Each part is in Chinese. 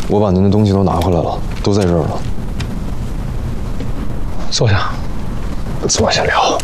我把您的东西都拿回来了，都在这儿了。 坐下， 坐下聊。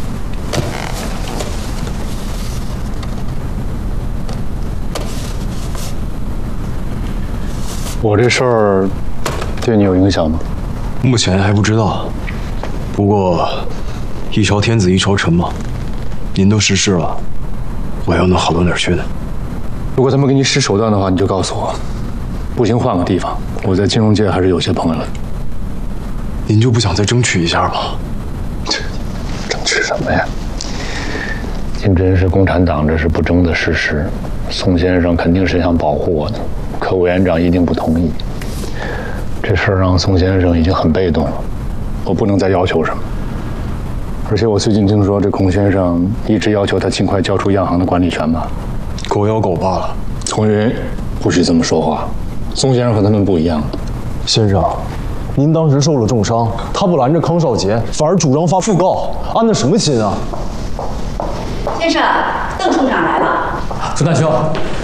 我这事儿对你有影响吗？ 目前还不知道，不过一朝天子一朝臣嘛，您都逝世了，我要能好到哪儿去呢？ 如果他们给你使手段的话，你就告诉我。不行，换个地方。我在金融界还是有些朋友的。 您就不想再争取一下吗？ 争取什么呀？金针是共产党，这是不争的事实。宋先生肯定是想保护我的，可委员长一定不同意。这事儿让宋先生已经很被动了，我不能再要求什么。而且我最近听说，这孔先生一直要求他尽快交出央行的管理权吧。 狗咬狗罢了。 丛云，不许这么说话。宋先生和他们不一样。 先生，您当时受了重伤，他不拦着康少杰，反而主张发讣告，安的什么心啊？ 先生，邓处长来了。 孙大兄，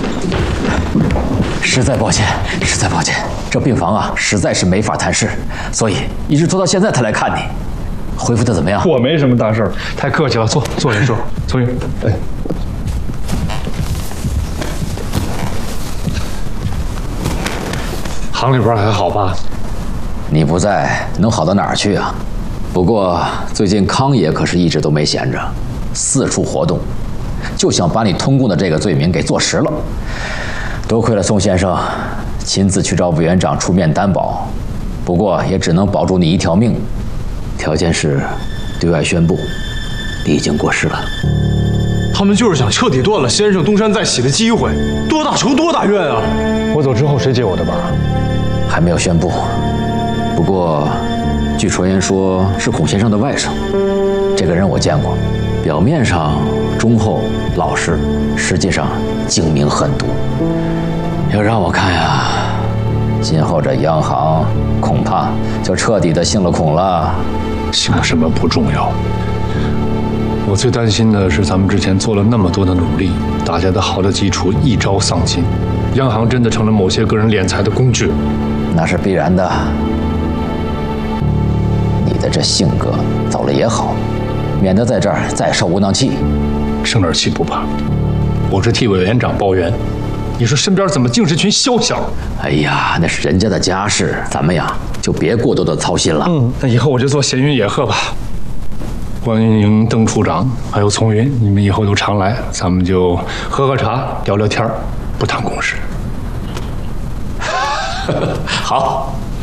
实在抱歉，实在抱歉，这病房啊，实在是没法谈事，所以一直拖到现在才来看你。恢复的怎么样？ 我没什么大事儿，太客气了，坐下说。丛云，哎。行里边还好吧？ 你不在，能好到哪儿去啊？不过最近康爷可是一直都没闲着，四处活动，就想把你通共的这个罪名给坐实了。多亏了宋先生亲自去找委员长出面担保，不过也只能保住你一条命，条件是对外宣布你已经过世了。 他们就是想彻底断了先生东山再起的机会，多大仇多大怨啊！ 我走之后谁接我的班？ 还没有宣布，不过据传言说是孔先生的外甥。这个人我见过，表面上忠厚老实，实际上精明狠毒。要让我看呀，今后这央行恐怕就彻底的姓了孔了。 姓什么不重要，我最担心的是咱们之前做了那么多的努力，打下的好的基础一朝丧尽，央行真的成了某些个人敛财的工具。 那是必然的。你的这性格走了也好，免得在这儿再受窝囊气。 生点气不怕，我是替委员长抱怨。你说身边怎么尽是群宵小？ 哎呀，那是人家的家事，咱们呀就别过多的操心了。 那以后我就做闲云野鹤吧。关迎邓处长，还有丛云，你们以后都常来，咱们就喝喝茶，聊聊天，不谈公事。 好，